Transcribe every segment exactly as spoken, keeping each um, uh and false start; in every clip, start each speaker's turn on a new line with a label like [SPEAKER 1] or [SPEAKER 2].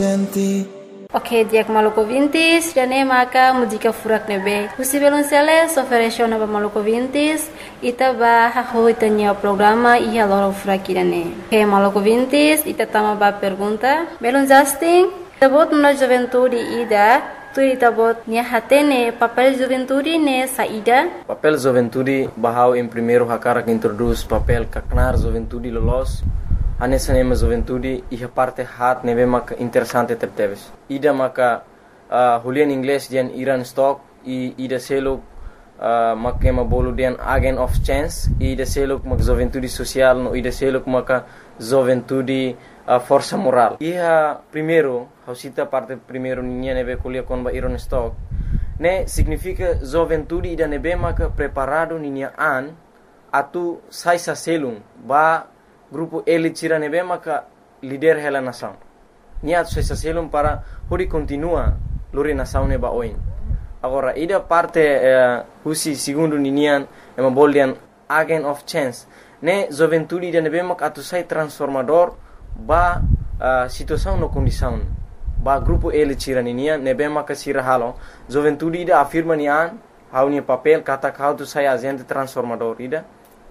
[SPEAKER 1] senti.
[SPEAKER 2] Ok, diak Maluku Vintis, dane maka mudika furak nebe. Husi belum sele, soferesho naba Maluku Vintis, ita ba haho itanya programa iya loro furak dane. Ok, Maluku Vintis, ita tama ba pergunta. Belum Justin, tabot na juventude ida, tu tabot nia hatene papel juventude ne saída.
[SPEAKER 3] Papel juventude bahau em primeiro hakara que introduz papel kaknar juventude lolos. Anessa nema juventude e a parte hat neve mak interessante tepteves. Ida maka uh, Julian English dian Iran stock e ida seluk uh, mak ema bolu dian agent of chance e ida seluk mak juventude social no ida seluk maka juventude uh, força moral. Iha primeiro, hausita parte primeiro ninha neve kulia kon ba Iran stock. Ne significa juventude ida neve maka preparado ninha an atu sai sa selung ba grupo ele tira nebe maka líder hela nação. Niat sua selum para hori continua lori nação neba oin. Agora ida parte uh, husi segundo ninian ema boldian agent of chance. Ne juventude ida nebe maka atu sai transformador ba uh, situação no condição. Ba grupo ele tira ninian nebe maka sira halo. Juventude ida afirma nian hau ni papel kata kau tu sai agente transformador ida.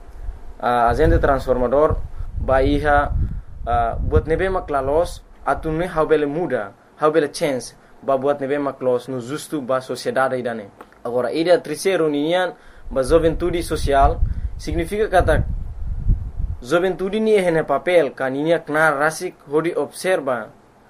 [SPEAKER 3] Uh, agente transformador ba iha uh, buat nebe maklalos atune how bele muda how bele chance ba buat nebe maklos no justo ba sociedade idane. Agora ida terceiro ninian ba juventude social significa kata juventude ni hene papel kaninia knar rasik hodi observa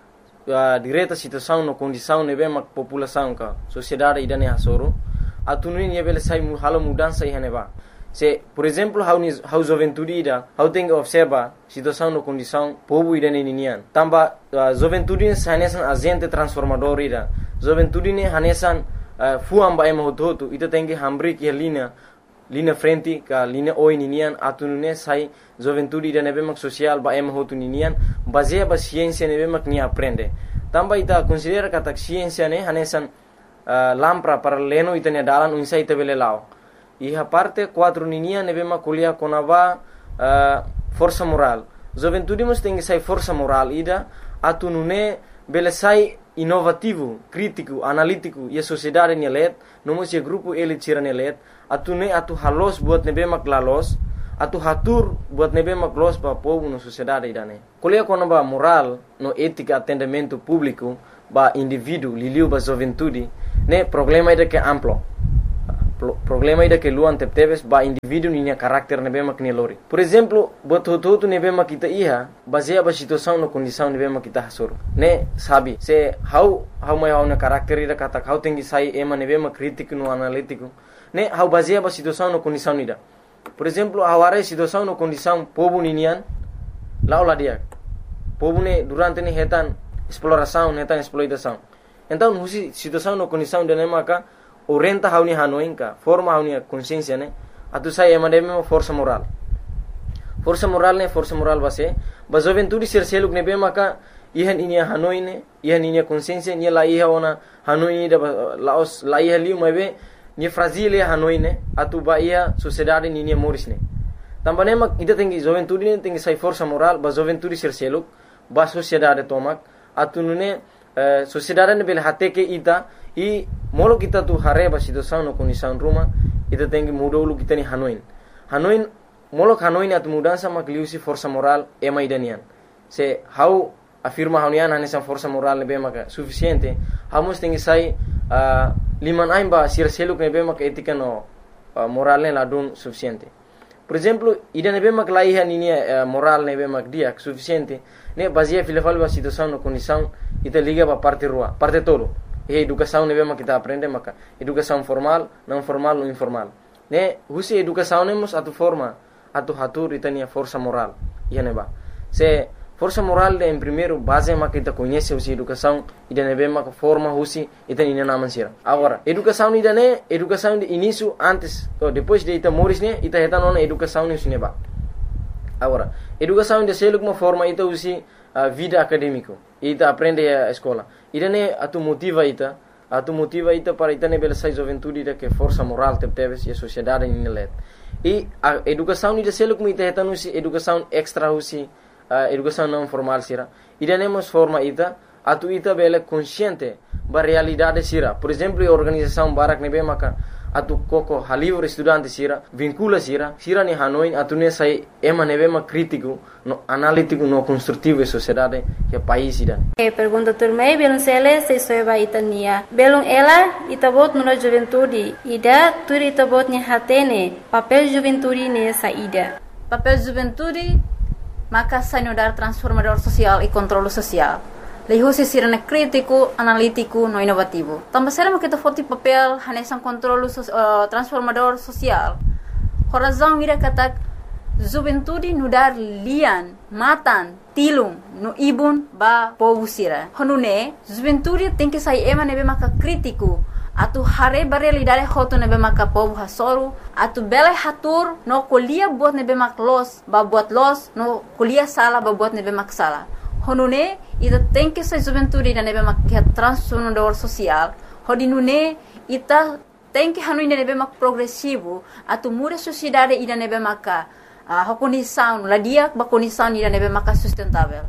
[SPEAKER 3] uh, direta situação no condição nebe mak população ka sociedade idane hasoro atune ni bele sai mu halo mudança ihane ba. Se, por exemplo, how ni how juventude ida, how tem observa situação no condição povo ida ne ninian. Tamba uh, juventude hanesan agente transformador ida. Juventude ne hanesan uh, fuam ba ema hoto ita tem que hambri que linha linha frente ka linha oi ninian atunune sai juventude ida nebe mak social ba ema hoto ninian baseia ba ciência nebe mak ni aprende. Tamba ita considera kata ciência ne hanesan uh, lampra para leno ita ne dalan unsa ita bele lao. Iha parte quatro ninia neve ma kuliah konava uh, força moral. Juventude mus tem que sai força moral ida atunune bele sai inovativo, crítico, analítico e a sociedade nelet, nomos e grupo ele tira nelet, atune atu halos buat nebe mak lalos, atu hatur buat nebe mak los pa povo no sociedade idane. Kuliah konava moral no ética atendimento público ba indivíduo liliu ba juventude, ne problema ida que amplo. Problema ida que luan tepteves ba indivíduo ninya karakter nebe mak ni lori. Por exemplo, bot hotu nebe mak kita iha baseia ba situação no condição nebe mak kita hasur. Ne sabi se how how mai how na karakter ida kata how tengi sai ema nebe mak crítico no analítico. Ne how baseia ba situação no condição ida. Por exemplo, aware situação no condição povo ninian laula dia. Povo ne durante ne hetan exploração, hetan exploitação. Então, husi situação no condição de nemaka orienta hauni hanoinka forma hauni consciência ne atu sai ema deme força moral força moral ne força moral base ba juventude ser seluk ne be maka ihan inia hanoine ihan inia consciência ni la iha ona hanoi da laos la iha liu mabe ni fragile hanoine atu ba ia sociedade ni ni moris ne tambane mak ida tengi juventude ne tengi sai força moral ba juventude ser seluk ba sociedade tomak atu nune uh, sociedade ne bele hate ke ita e molo kita tu hareba situação no condição ruma ita tem que mudar o kita ni hanoin hanoin molo hanoin atu mudança mak liusi força moral e mai danian se how afirma hanian hanesa força moral ne be maka suficiente hamos tem que sai uh, liman aimba sir seluk ne be maka etika no uh, moral ne ladun suficiente. Por exemplo, ida ne be mak laiha ni uh, moral ne be mak dia suficiente ne baseia filafal ba situação no condição ita liga ba parte rua parte todo. E educação ne bema kita aprende maka educação formal, não formal ou informal. Ne husi educação nemos atu forma atu hatur itania força moral. Ia neba. Se força moral de em primeiro base maka kita conhece husi educação ida ne bema forma husi itania naman sira. Agora, educação ida ne educação de início antes ou depois de ita moris ne ita heta nona educação ne neba. Agora, educação de seluk uma forma ita husi a vida acadêmico ita aprende a escola ida ne atu motiva ita atu motiva ita para ita ne bela sai juventude ida que força moral tepteves e a sociedade ni let e a educação ida seluk ita hetanu si educação extra husi uh, educação não formal sira ida ne mas forma ita atu ita bele consciente ba realidade sira. Por exemplo, a organização Barak nebe maka atu koko halivre estudante sira vincula sira sira ni Hanoi atu ne sai ema nebe ma crítico no analítico no construtivo e sociedade que país ida.
[SPEAKER 2] E pergunta turmei belum sele se soeba itania belum ela itabot no juventude ida turi itabot ni hatene papel juventude ne saída.
[SPEAKER 1] Papel juventude maka sai no dar transformador social e controle social. Leho se sirene crítico, analítico, no inovativo. Também será que foto papel hanesan controle uh, transformador social. Horazão ira kata juventude no dar lian, matan, tilung, no ibun ba povo sira. Honune juventude tem que sair ema nebe maka crítico. Atu hare realidade hoto nebe maka povo hasoru. Atu bele hatur no kolia buat nebe mak los, ba buat los, no kolia sala ba buat nebe mak sala. Honune ita tem que ser juventude ida nebe mak transformador social. Hodinune ita tem que hanu ida nebe mak progressivo. Atu muda sociedade ida nebe maka uh, condição, la dia ba condição ida nebe maka sustentável.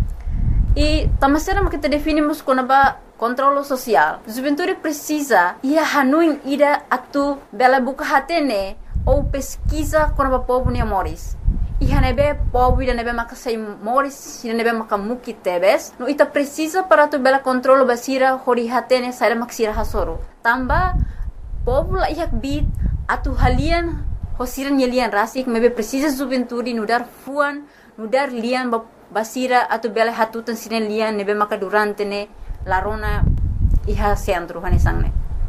[SPEAKER 1] E tamasera mak kita definimos como ba controle social. Juventude precisa ia hanu ida atu bela buka hatene ou pesquisa como ba povo ni amores. Iha nebe povo ida nebe maka sei moris ida nebe maka muki tebes no ita precisa para tu bela controle basira hori hatene saira maksira hasoro tamba povo la ihak bit atu halian hosiran yelian rasik mebe precisa juventude no dar fuan no dar lian basira atu bela hatutan sinen lian nebe maka durante ne larona iha centro hanesangne.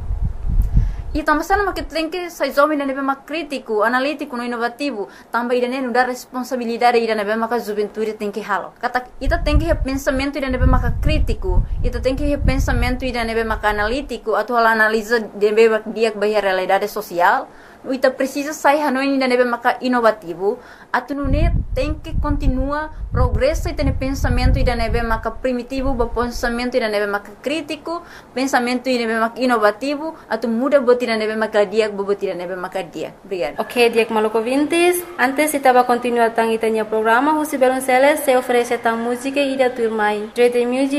[SPEAKER 1] E também sana que tem que sai jovem nebe mak crítico, analítico, no inovativo, também ida nebe dar responsabilidade ida nebe mak juventude tem que halo. Kata ita tem que pensamento ida nebe mak crítico, ita tem que pensamento ida nebe mak analítico, atau analisa nebe mak dia bahia realidade social. Ita precisa sai hanoi ida nebe mak inovativo, atu nune tem que continua progresso ita ne pensamento ida nebe mak primitivo, ba pensamento ida nebe mak crítico, pensamento ida nebe mak inovativo, atu muda buat ida nebe mak dia, buat ida nebe mak dia. Obrigada.
[SPEAKER 2] Ok, Diak Maluco Vintes. Antes estava continuando tang itanya programa, Husi Belonceles se oferece tang música ida turmai. Dread Music